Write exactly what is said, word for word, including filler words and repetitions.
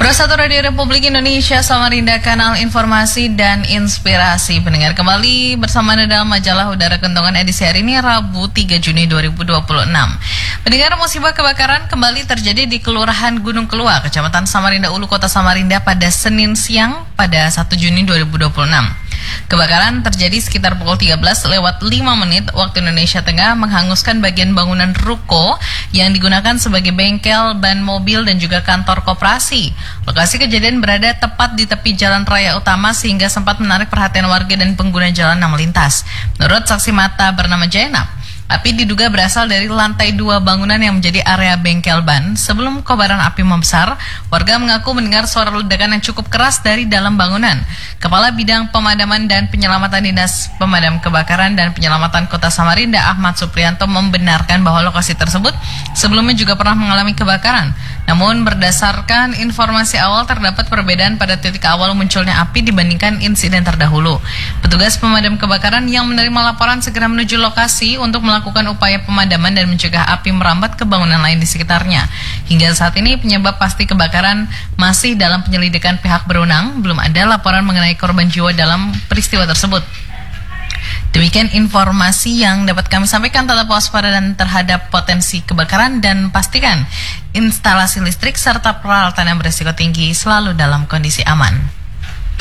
Persatu Radio Republik Indonesia Samarinda, kanal informasi dan inspirasi. Pendengar, kembali bersama Anda dalam majalah Udara Kentongan edisi hari ini Rabu tiga Juni dua ribu dua puluh enam. Pendengar, musibah kebakaran kembali terjadi di Kelurahan Gunung Kelua, Kecamatan Samarinda Ulu, Kota Samarinda pada Senin siang pada satu Juni dua ribu dua puluh enam. Kebakaran terjadi sekitar pukul tiga belas lewat lima menit waktu Indonesia Tengah, menghanguskan bagian bangunan ruko yang digunakan sebagai bengkel, ban mobil, dan juga kantor koperasi. Lokasi kejadian berada tepat di tepi jalan raya utama sehingga sempat menarik perhatian warga dan pengguna jalan yang melintas. Menurut saksi mata bernama Jainab, api diduga berasal dari lantai dua bangunan yang menjadi area bengkel ban. Sebelum kobaran api membesar, warga mengaku mendengar suara ledakan yang cukup keras dari dalam bangunan. Kepala Bidang Pemadaman dan Penyelamatan Dinas Pemadam Kebakaran dan Penyelamatan Kota Samarinda, Ahmad Supriyanto, membenarkan bahwa lokasi tersebut sebelumnya juga pernah mengalami kebakaran. Namun berdasarkan informasi awal terdapat perbedaan pada titik awal munculnya api dibandingkan insiden terdahulu. Petugas pemadam kebakaran yang menerima laporan segera menuju lokasi untuk melakukan upaya pemadaman dan mencegah api merambat ke bangunan lain di sekitarnya. Hingga saat ini penyebab pasti kebakaran masih dalam penyelidikan pihak berwenang. Belum ada laporan mengenai korban jiwa dalam peristiwa tersebut. Demikian informasi yang dapat kami sampaikan. Tetap waspada dan terhadap potensi kebakaran dan pastikan instalasi listrik serta peralatan yang berisiko tinggi selalu dalam kondisi aman.